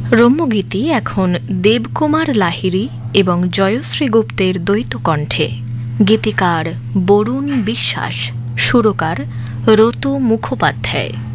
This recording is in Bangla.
রম্যগীতি এখন দেবকুমার লাহিড়ী এবং জয়শ্রী গুপ্তের দ্বৈত কণ্ঠে। গীতিকার বরুণ বিশ্বাস, সুরকার রতু মুখোপাধ্যায়।